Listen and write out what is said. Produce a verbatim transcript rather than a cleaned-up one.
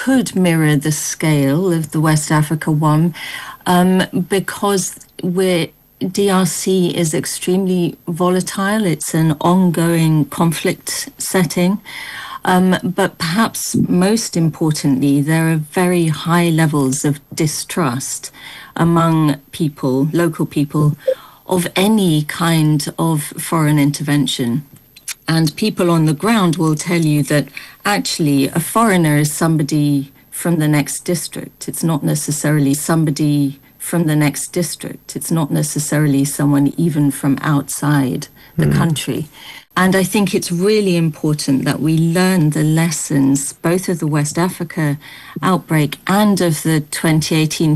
could mirror the scale of the West Africa one um, because we're D R C is extremely volatile. It's an ongoing conflict setting. Um, but perhaps most importantly, there are very high levels of distrust among people, local people, of any kind of foreign intervention. And people on the ground will tell you that actually a foreigner is somebody from the next district. It's not necessarily somebody from the next district. It's not necessarily someone even from outside the mm. country. And I think it's really important that we learn the lessons both of the West Africa outbreak and of the twenty eighteen